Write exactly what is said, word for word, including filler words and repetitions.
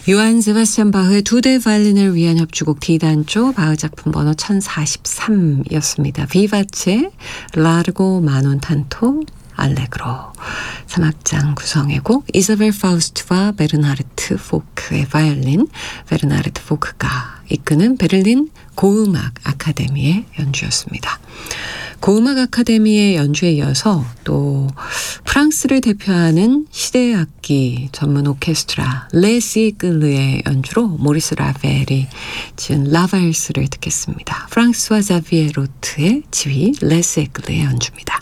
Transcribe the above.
요한 세바스찬 바흐의 두 대 바이올린을 위한 협주곡 D단조 바흐 작품 번호 천사십삼이었습니다. 비바체 라르고 마논 탄토 알레그로 삼 악장 구성의 곡 이사벨 파우스트와 베르나르트 포크의 바이올린 베르나르트 포크가 이끄는 베를린 고음악 아카데미의 연주였습니다. 고음악 아카데미의 연주에 이어서 또 프랑스를 대표하는 시대 악기 전문 오케스트라 레 시글르의 연주로 모리스 라벨이 지은 라발스를 듣겠습니다. 프랑스와 자비에 로트의 지휘 레 시글르의 연주입니다.